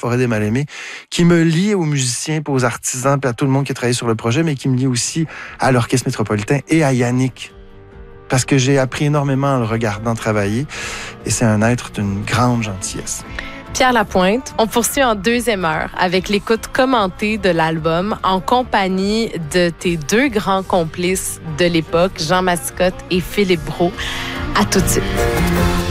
Forêt des Mal-Aimés, qui me lie aux musiciens, puis aux artisans, puis à tout le monde qui a travaillé sur le projet, mais qui me lie aussi à l'Orchestre métropolitain et à Yannick. Parce que j'ai appris énormément en le regardant travailler, et c'est un être d'une grande gentillesse. Pierre Lapointe, on poursuit en deuxième heure avec l'écoute commentée de l'album en compagnie de tes deux grands complices de l'époque, Jean Mascotte et Philippe Brault. À tout de suite.